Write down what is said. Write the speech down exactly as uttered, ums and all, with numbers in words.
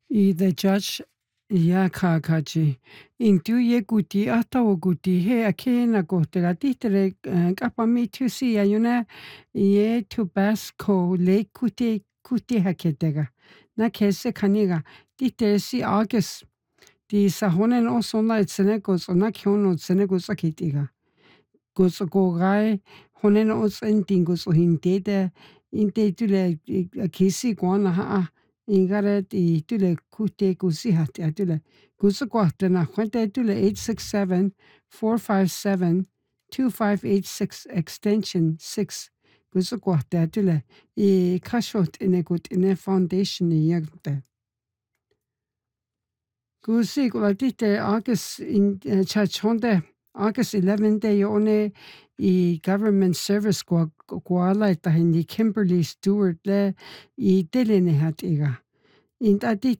I the judge ya kakachi. Intu ye kuti ata o kuti he ake na ko te la titere kapa mi tu si ya yuna ye Tabasco le kuti kuti haketega. Na kese kaniga titere si August di sa honen o sona itsene ko sona kyono tsene ko sakitiga. Ko so ko gai honen o tsenting ko so hintete inte tule kisi kwana ha ingare ti tule kute kusi hati atule kusukwate na kwente tule eight six seven, four five seven, two five eight six extension six kusukwate atule I kashot inekut ine foundation ni yagte kusi kulatite August in chachonde August eleventh day one I government service kwa kwa ta hindi Kimberly Stewart le I telene hatiga in tati